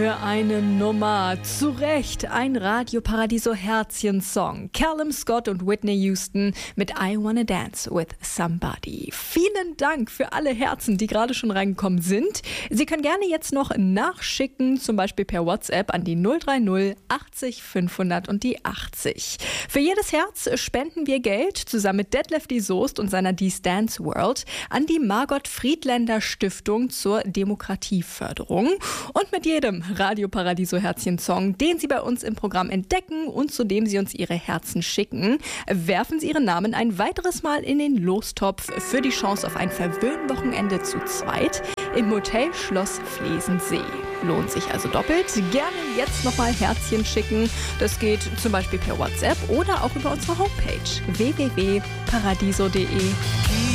Für eine Nummer, zu Recht ein Radio Paradiso Herzchen-Song. Callum Scott und Whitney Houston mit I Wanna Dance with Somebody. Vielen Dank für alle Herzen, die gerade schon reingekommen sind. Sie können gerne jetzt noch nachschicken, zum Beispiel per WhatsApp an die 030 80 500 und die 80. Für jedes Herz spenden wir Geld zusammen mit Detlef die Soest und seiner Dies Dance World an die Margot Friedländer Stiftung zur Demokratieförderung. Und mit jedem Radio Paradiso Herzchen-Song, den Sie bei uns im Programm entdecken und zu dem Sie uns Ihre Herzen schicken, werfen Sie Ihren Namen ein weiteres Mal in den Lostopf für die Chance auf ein Verwöhnwochenende zu zweit im Hotel Schloss Flesensee. Lohnt sich also doppelt. Gerne jetzt nochmal Herzchen schicken. Das geht zum Beispiel per WhatsApp oder auch über unsere Homepage www.paradiso.de.